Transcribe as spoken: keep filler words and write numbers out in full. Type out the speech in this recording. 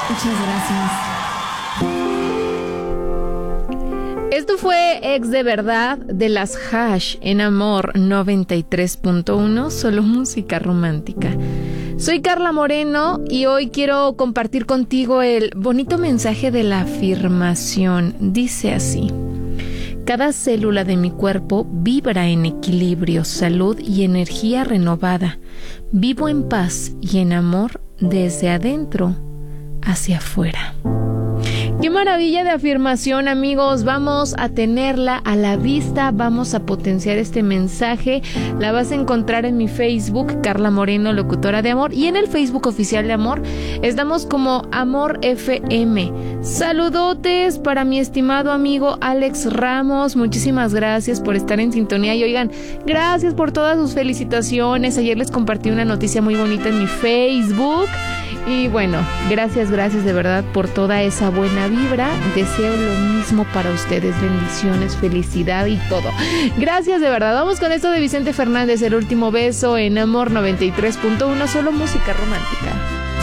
Muchas gracias. Esto fue Ex de Verdad de las Hash en Amor noventa y tres punto uno, solo música romántica. Soy Carla Moreno y hoy quiero compartir contigo el bonito mensaje de la afirmación. Dice así: cada célula de mi cuerpo vibra en equilibrio, salud y energía renovada. Vivo en paz y en amor desde adentro hacia afuera. ¡Qué maravilla de afirmación, amigos! Vamos a tenerla a la vista, vamos a potenciar este mensaje. La vas a encontrar en mi Facebook, Carla Moreno, locutora de Amor, y en el Facebook oficial de Amor. Estamos como Amor F M. Saludotes para mi estimado amigo Alex Ramos. Muchísimas gracias por estar en sintonía. Y oigan, gracias por todas sus felicitaciones. Ayer les compartí una noticia muy bonita en mi Facebook. Y bueno, gracias, gracias de verdad por toda esa buena vibra. Deseo lo mismo para ustedes, bendiciones, felicidad y todo. Gracias de verdad. Vamos con esto de Vicente Fernández, El Último Beso en Amor noventa y tres punto uno, solo música romántica.